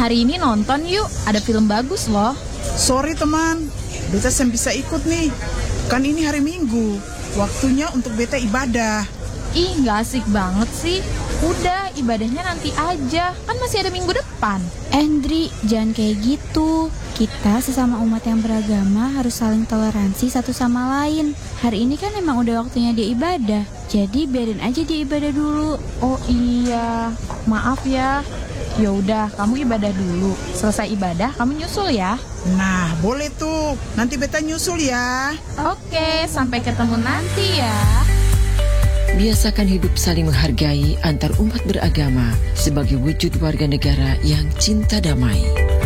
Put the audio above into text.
Hari ini nonton yuk, ada film bagus loh. Sorry teman, beta sem bisa ikut nih. Kan ini hari Minggu, waktunya untuk beta ibadah. Ih, gak asik banget sih. Udah, ibadahnya nanti aja, kan masih ada minggu depan. Andri, jangan kayak gitu. Kita sesama umat yang beragama harus saling toleransi satu sama lain. Hari ini kan emang udah waktunya dia ibadah, jadi biarin aja dia ibadah dulu. Oh iya, maaf ya. Yaudah, kamu ibadah dulu. Selesai ibadah, kamu nyusul ya. Nah, boleh tuh. Nanti beta nyusul ya. Oke, sampai ketemu nanti ya. Biasakan hidup saling menghargai antar umat beragama sebagai wujud warga negara yang cinta damai.